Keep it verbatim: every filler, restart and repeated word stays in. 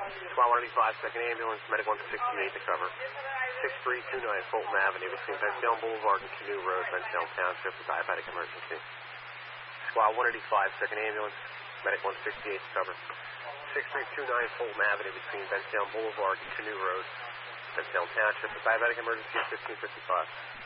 Squad one eighty-five, second ambulance, medic one sixty-eight to cover. six three two nine Fulton Avenue between Bentstown Boulevard and Canoe Road, Bentstown Township, with diabetic emergency. Squad one eighty-five, second ambulance, medic one sixty-eight to cover. six three two nine Fulton Avenue between Bentstown Boulevard and Canoe Road, Bentstown Township, with diabetic emergency at fifteen fifty-five.